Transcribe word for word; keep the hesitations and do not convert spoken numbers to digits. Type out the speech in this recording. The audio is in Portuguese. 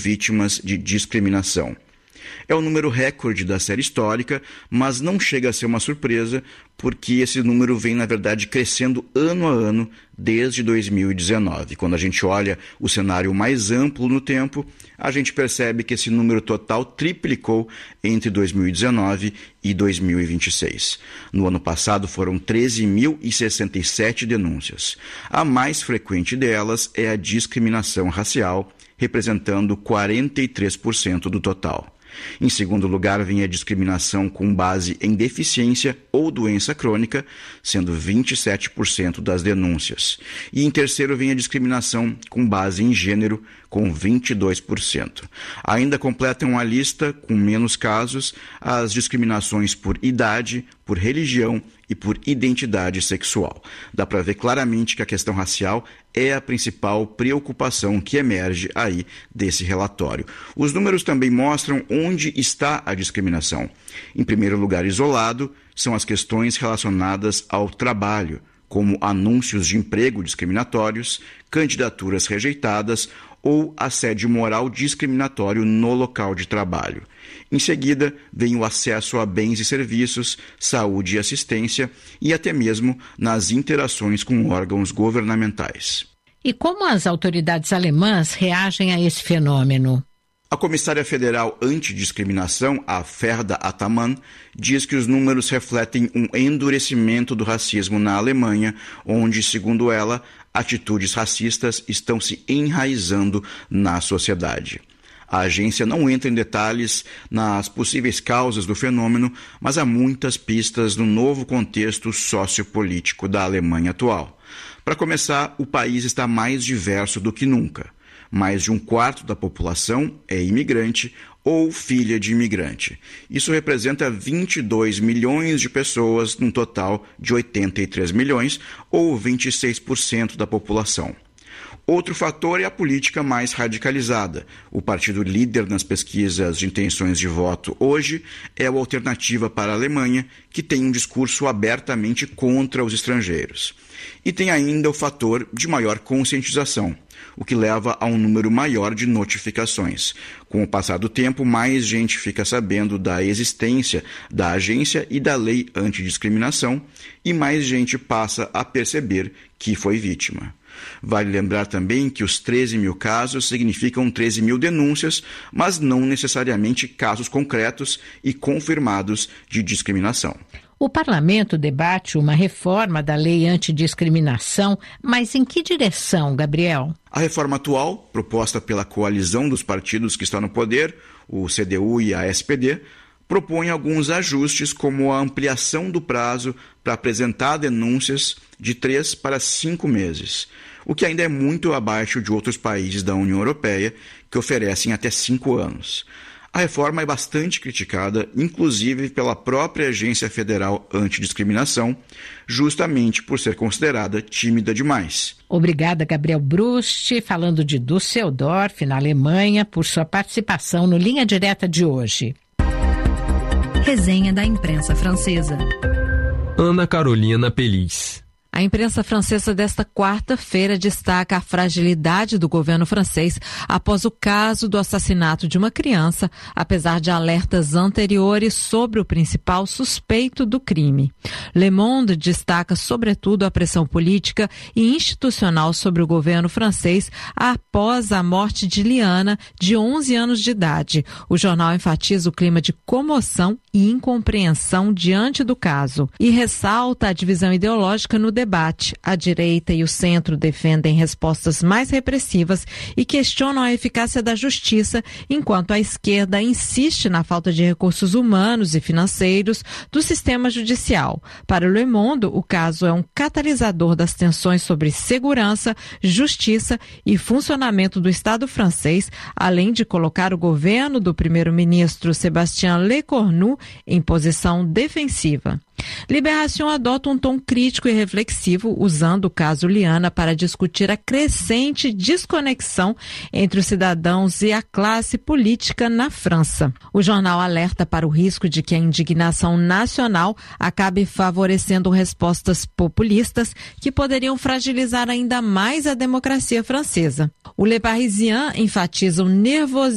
vítimas de discriminação. É o número recorde da série histórica, mas não chega a ser uma surpresa, porque esse número vem, na verdade, crescendo ano a ano desde dois mil e dezenove. Quando a gente olha o cenário mais amplo no tempo, a gente percebe que esse número total triplicou entre dois mil e dezenove e dois mil e vinte e seis. No ano passado foram treze mil e sessenta e sete denúncias. A mais frequente delas é a discriminação racial, representando quarenta e três por cento do total. Em segundo lugar, vem a discriminação com base em deficiência ou doença crônica, sendo vinte e sete por cento das denúncias. E em terceiro vem a discriminação com base em gênero, com vinte e dois por cento. Ainda completam a lista, com menos casos, as discriminações por idade, por religião e por identidade sexual. Dá para ver claramente que a questão racial é a principal preocupação que emerge aí desse relatório. Os números também mostram onde está a discriminação. Em primeiro lugar, isolado, são as questões relacionadas ao trabalho, como anúncios de emprego discriminatórios, candidaturas rejeitadas ou assédio moral discriminatório no local de trabalho. Em seguida, vem o acesso a bens e serviços, saúde e assistência e até mesmo nas interações com órgãos governamentais. E como as autoridades alemãs reagem a esse fenômeno? A comissária federal antidiscriminação, a Ferda Ataman, diz que os números refletem um endurecimento do racismo na Alemanha, onde, segundo ela, atitudes racistas estão se enraizando na sociedade. A agência não entra em detalhes nas possíveis causas do fenômeno, mas há muitas pistas no novo contexto sociopolítico da Alemanha atual. Para começar, o país está mais diverso do que nunca. Mais de um quarto da população é imigrante ou filha de imigrante. Isso representa vinte e dois milhões de pessoas num total de oitenta e três milhões, ou vinte e seis por cento da população. Outro fator é a política mais radicalizada. O partido líder nas pesquisas de intenções de voto hoje é o Alternativa para a Alemanha, que tem um discurso abertamente contra os estrangeiros. E tem ainda o fator de maior conscientização, o que leva a um número maior de notificações. Com o passar do tempo, mais gente fica sabendo da existência da agência e da lei antidiscriminação, e mais gente passa a perceber que foi vítima. Vale lembrar também que os treze mil casos significam treze mil denúncias, mas não necessariamente casos concretos e confirmados de discriminação. O parlamento debate uma reforma da lei antidiscriminação, mas em que direção, Gabriel? A reforma atual, proposta pela coalizão dos partidos que estão no poder, o C D U e a S P D, propõe alguns ajustes, como a ampliação do prazo para apresentar denúncias de três para cinco meses, o que ainda é muito abaixo de outros países da União Europeia, que oferecem até cinco anos. A reforma é bastante criticada, inclusive pela própria Agência Federal Antidiscriminação, justamente por ser considerada tímida demais. Obrigada, Gabriel Brust, falando de Düsseldorf, na Alemanha, por sua participação no Linha Direta de hoje. Resenha da imprensa francesa. Ana Carolina Pelis. A imprensa francesa desta quarta-feira destaca a fragilidade do governo francês após o caso do assassinato de uma criança, apesar de alertas anteriores sobre o principal suspeito do crime. Le Monde destaca, sobretudo, a pressão política e institucional sobre o governo francês após a morte de Liana, de onze anos de idade. O jornal enfatiza o clima de comoção e incompreensão diante do caso e ressalta a divisão ideológica no debate. A direita e o centro defendem respostas mais repressivas e questionam a eficácia da justiça, enquanto a esquerda insiste na falta de recursos humanos e financeiros do sistema judicial. Para o Le Monde, o caso é um catalisador das tensões sobre segurança, justiça e funcionamento do Estado francês, além de colocar o governo do primeiro-ministro Sébastien Lecornu em posição defensiva. Libération adota um tom crítico e reflexivo, usando o caso Liana para discutir a crescente desconexão entre os cidadãos e a classe política na França. O jornal alerta para o risco de que a indignação nacional acabe favorecendo respostas populistas que poderiam fragilizar ainda mais a democracia francesa. O Le Parisien enfatiza o nervosismo